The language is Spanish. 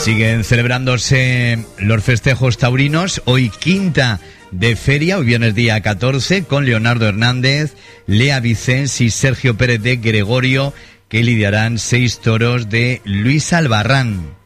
Siguen celebrándose los festejos taurinos, hoy quinta de feria, hoy viernes día 14, con Leonardo Hernández, Lea Vicens y Sergio Pérez de Gregorio, que lidiarán 6 toros de Luis Albarrán.